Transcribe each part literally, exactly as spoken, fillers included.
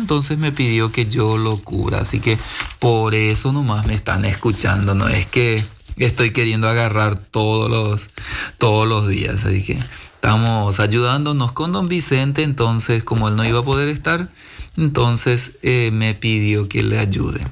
entonces me pidió que yo lo cubra. Así que por eso nomás me están escuchando, no es que estoy queriendo agarrar todos los, todos los días. Así que estamos ayudándonos con don Vicente, entonces como él no iba a poder estar, entonces eh, me pidió que le ayude.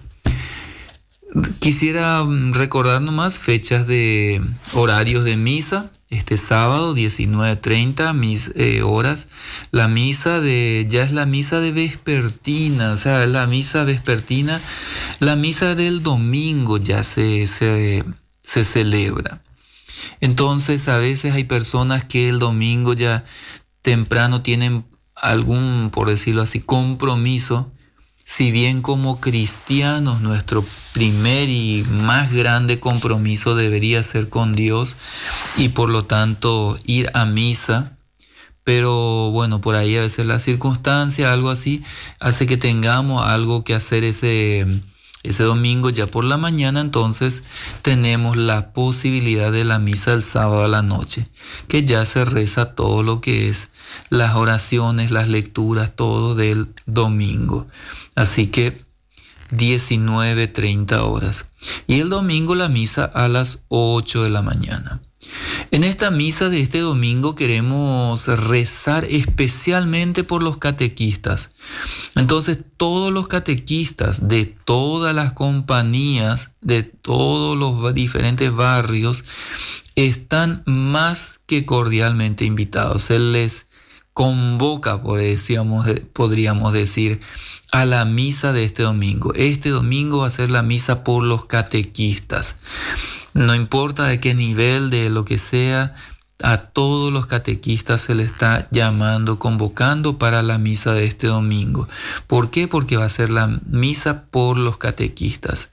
Quisiera recordar nomás fechas de horarios de misa. Este sábado, diecinueve treinta, mis eh, horas. La misa de, ya es la misa de vespertina, o sea, la misa vespertina, la misa del domingo ya se, se, se celebra. Entonces, a veces hay personas que el domingo ya temprano tienen algún, por decirlo así, compromiso. Si bien como cristianos nuestro primer y más grande compromiso debería ser con Dios y por lo tanto ir a misa, pero bueno, por ahí a veces la circunstancia, algo así, hace que tengamos algo que hacer ese, ese domingo ya por la mañana, entonces tenemos la posibilidad de la misa el sábado a la noche, que ya se reza todo lo que es las oraciones, las lecturas, todo del domingo. Así que diecinueve treinta horas. Y el domingo la misa a las ocho de la mañana. En esta misa de este domingo queremos rezar especialmente por los catequistas. Entonces todos los catequistas de todas las compañías, de todos los diferentes barrios, están más que cordialmente invitados. Se les convoca, podríamos decir, a la misa de este domingo. Este domingo va a ser la misa por los catequistas. No importa de qué nivel, de lo que sea, a todos los catequistas se les está llamando, convocando para la misa de este domingo. ¿Por qué? Porque va a ser la misa por los catequistas.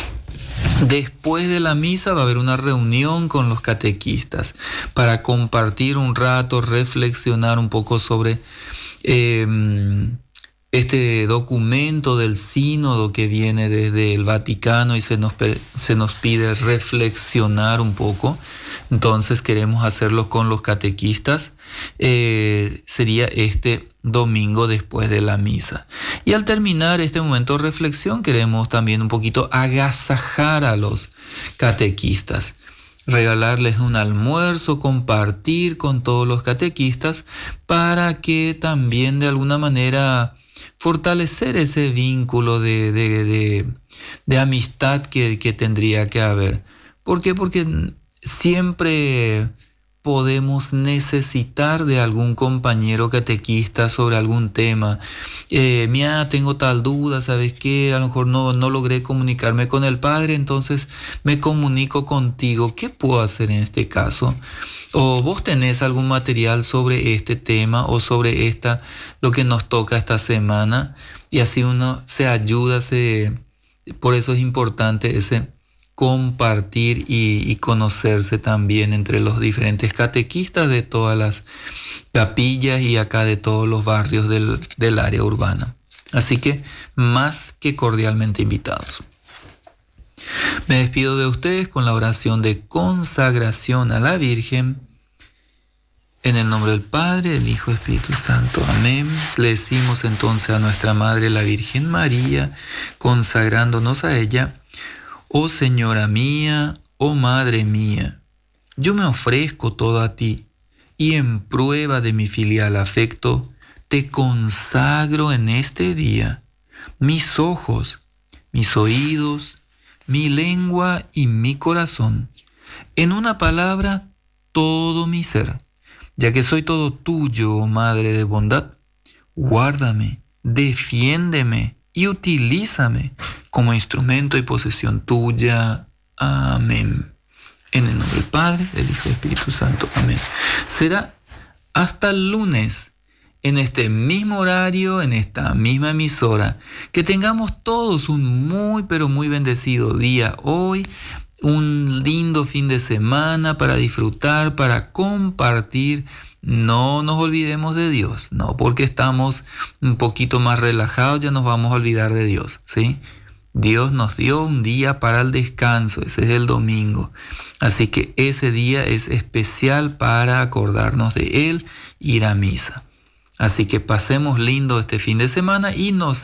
Después de la misa va a haber una reunión con los catequistas para compartir un rato, reflexionar un poco sobre eh, este documento del sínodo que viene desde el Vaticano y se nos, se nos pide reflexionar un poco. Entonces queremos hacerlo con los catequistas. Eh, sería este domingo después de la misa. Y al terminar este momento de reflexión queremos también un poquito agasajar a los catequistas, regalarles un almuerzo, compartir con todos los catequistas para que también de alguna manera fortalecer ese vínculo de, de, de, de amistad que, que tendría que haber. ¿Por qué? Porque siempre podemos necesitar de algún compañero catequista sobre algún tema. Eh, mira, tengo tal duda, ¿sabes qué? A lo mejor no, no logré comunicarme con el padre, entonces me comunico contigo. ¿Qué puedo hacer en este caso? O vos tenés algún material sobre este tema o sobre esta, lo que nos toca esta semana, y así uno se ayuda, se, por eso es importante ese compartir y, y conocerse también entre los diferentes catequistas de todas las capillas y acá de todos los barrios del, del área urbana. Así que más que cordialmente invitados. Me despido de ustedes con la oración de consagración a la Virgen. En el nombre del Padre, del Hijo y Espíritu Santo. Amén. Le decimos entonces a nuestra Madre, la Virgen María, consagrándonos a ella: oh Señora mía, oh Madre mía, yo me ofrezco todo a ti, y en prueba de mi filial afecto, te consagro en este día mis ojos, mis oídos, mi lengua y mi corazón. En una palabra, todo mi ser. Ya que soy todo tuyo, oh Madre de bondad, guárdame, defiéndeme y utilízame como instrumento y posesión tuya. Amén. En el nombre del Padre, del Hijo y del Espíritu Santo. Amén. Será hasta el lunes, en este mismo horario, en esta misma emisora. Que tengamos todos un muy, pero muy bendecido día hoy. Un lindo fin de semana para disfrutar, para compartir. No nos olvidemos de Dios, no porque estamos un poquito más relajados ya nos vamos a olvidar de Dios, ¿sí? Dios nos dio un día para el descanso, ese es el domingo. Así que ese día es especial para acordarnos de Él, ir a misa. Así que pasemos lindo este fin de semana y nos